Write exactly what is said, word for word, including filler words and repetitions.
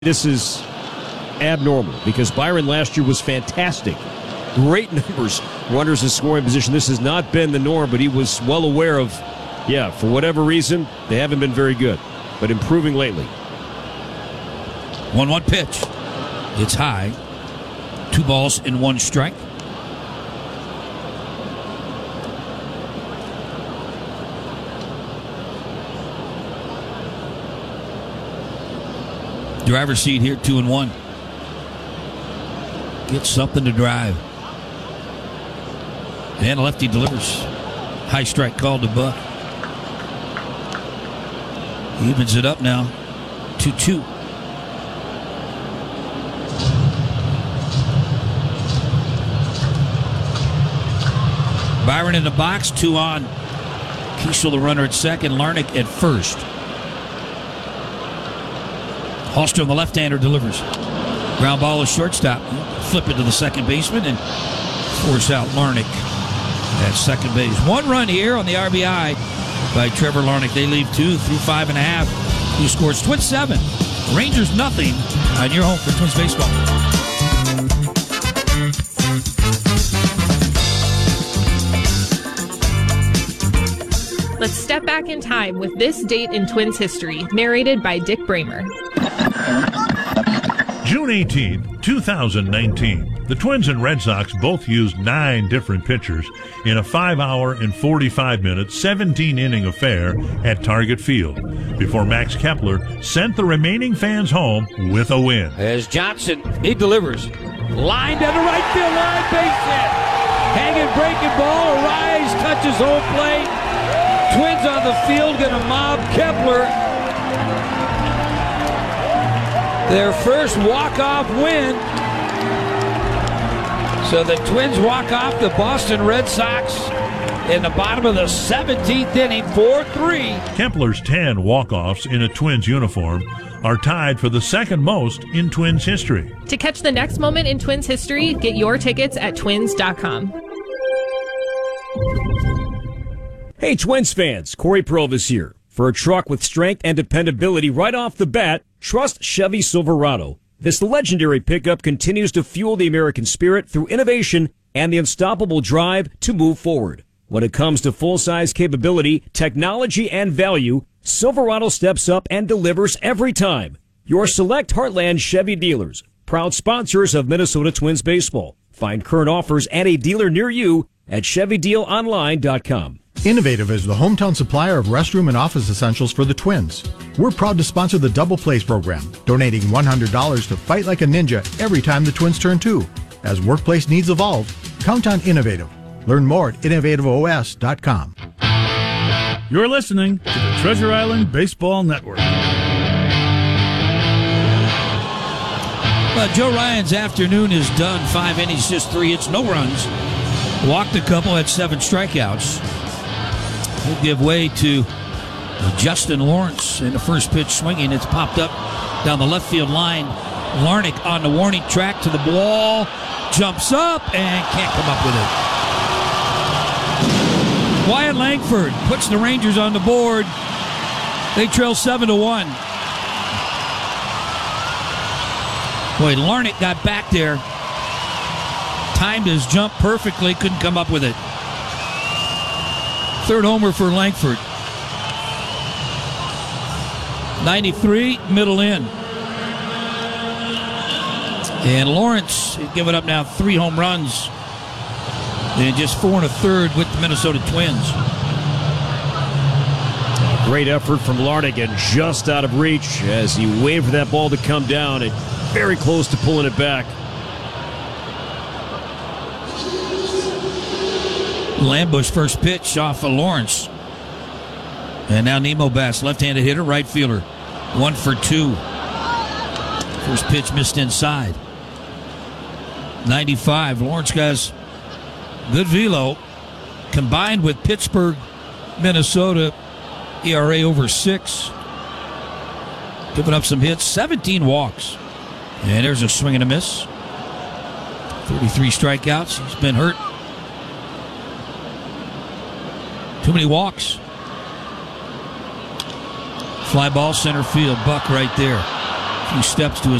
This is abnormal because Byron last year was fantastic. Great numbers, runners in scoring position. This has not been the norm, but he was well aware of, yeah, for whatever reason, they haven't been very good, but improving lately. one one pitch. It's high. Two balls and one strike. Driver's seat here, two and one. Get something to drive. And lefty delivers. High strike called to Buck. Evens it up now. two two. Byron in the box, two on. Kiesel the runner at second, Larnach at first. Hallstrom, the left-hander, delivers. Ground ball is shortstop. Flip it to the second baseman and force out Larnach at second base. One run here on the R B I by Trevor Larnach. They leave two through five and a half. Who scores? Twins seven. Rangers nothing on your home for Twins baseball. Let's step back in time with this date in Twins history, narrated by Dick Bramer. June eighteenth, twenty nineteen. The Twins and Red Sox both used nine different pitchers in a five-hour and forty-five minute, seventeen-inning affair at Target Field before Max Kepler sent the remaining fans home with a win. As Johnson, he delivers. Line down the right field line, base hit. Hanging, breaking ball, Arise touches home plate. Twins on the field going to mob Kepler. Their first walk-off win. So the Twins walk off the Boston Red Sox in the bottom of the seventeenth inning, four three. Kepler's ten walk-offs in a Twins uniform are tied for the second most in Twins history. To catch the next moment in Twins history, get your tickets at twins dot com. Hey, Twins fans, Corey Purvis here. For a truck with strength and dependability right off the bat, trust Chevy Silverado. This legendary pickup continues to fuel the American spirit through innovation and the unstoppable drive to move forward. When it comes to full-size capability, technology, and value, Silverado steps up and delivers every time. Your select Heartland Chevy dealers, proud sponsors of Minnesota Twins baseball. Find current offers and a dealer near you at chevy deal online dot com. Innovative is the hometown supplier of restroom and office essentials for the Twins. We're proud to sponsor the Double Plays program, donating one hundred dollars to Fight Like a Ninja every time the Twins turn two. As workplace needs evolve, count on Innovative. Learn more at innovative o s dot com. You're listening to the Treasure Island Baseball Network. Well, Joe Ryan's afternoon is done. Five innings, just three hits, no runs. Walked a couple, had seven strikeouts. He'll give way to Justin Lawrence in the first pitch swinging. It's popped up down the left field line. Larnach on the warning track to the ball. Jumps up and can't come up with it. Wyatt Langford puts the Rangers on the board. They trail seven to one. Boy, Larnach got back there. Timed his jump perfectly. Couldn't come up with it. Third homer for Langford. ninety-three, middle in. And Lawrence giving up now three home runs. And just four and a third with the Minnesota Twins. Great effort from Larnach and just out of reach as he waited for that ball to come down and very close to pulling it back. Lambush first pitch off of Lawrence. And now Nemo Bass, left-handed hitter, right fielder. One for two. First pitch missed inside. ninety-five. Lawrence has good velo. Combined with Pittsburgh, Minnesota, E R A over six. Giving up some hits. seventeen walks. And there's a swing and a miss. thirty-three strikeouts. He's been hurt. Too many walks. Fly ball center field. Buck right there. taking steps to